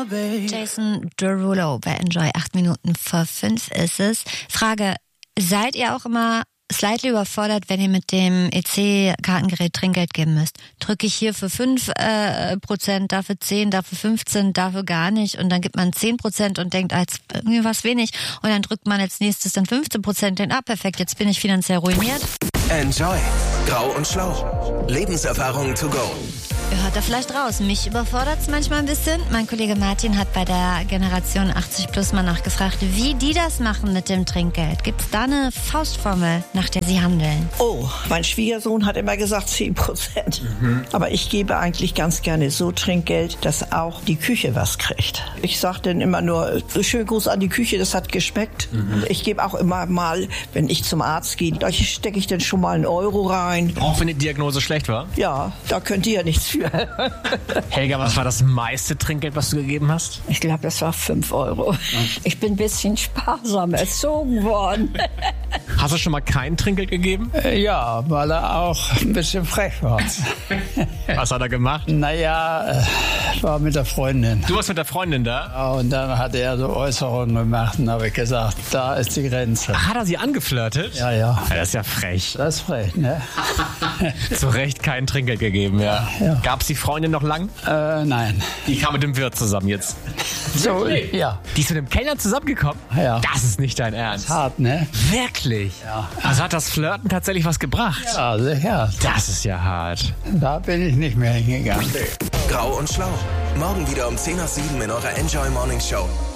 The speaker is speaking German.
Jason Derulo bei Enjoy. 8 Minuten vor 5 ist es. Frage, seid ihr auch immer slightly überfordert, wenn ihr mit dem EC-Kartengerät Trinkgeld geben müsst? Drücke ich hier für 5%, dafür 10, dafür 15, dafür gar nicht und dann gibt man 10% und denkt, als irgendwie was wenig und dann drückt man als nächstes dann 15%, denkt, perfekt, jetzt bin ich finanziell ruiniert. Enjoy. Grau und Schlau. Lebenserfahrung to go. Ihr hört da vielleicht raus. Mich überfordert es manchmal ein bisschen. Mein Kollege Martin hat bei der Generation 80 Plus mal nachgefragt, wie die das machen mit dem Trinkgeld. Gibt es da eine Faustformel, nach der sie handeln? Oh, mein Schwiegersohn hat immer gesagt 10%. Aber ich gebe eigentlich ganz gerne so Trinkgeld, dass auch die Küche was kriegt. Ich sage dann immer nur, schönen Gruß an die Küche, das hat geschmeckt. Ich gebe auch immer mal, wenn ich zum Arzt gehe, da stecke ich dann schon mal 1 Euro rein. Auch wenn die Diagnose schlecht war? Ja, da könnt ihr ja nichts für. Helga, was war das meiste Trinkgeld, was du gegeben hast? Ich glaube, das war 5 Euro. Ich bin ein bisschen sparsam erzogen worden. Hast du schon mal kein Trinkgeld gegeben? Ja, weil er auch ein bisschen frech war. Was hat er gemacht? Naja, war mit der Freundin. Du warst mit der Freundin da? Ja, und dann hat er so Äußerungen gemacht und habe ich gesagt, da ist die Grenze. Ach, hat er sie angeflirtet? Ja, ja. Das ist ja frech. Das ist frech, ne? Zu Recht kein Trinkgeld gegeben, ja. Gab's die Freundin noch lang? Nein. Die kam mit dem Wirt zusammen jetzt. So, ja. Die ist mit dem Kellner zusammengekommen? Ja. Das ist nicht dein Ernst. Hart, ne? Wirklich? Ja. Also hat das Flirten tatsächlich was gebracht? Ja, sicher. Das ist ja hart. Da bin ich nicht mehr hingegangen. Grau und Schlau. Morgen wieder um 10 nach 7 in eurer Enjoy Morning Show.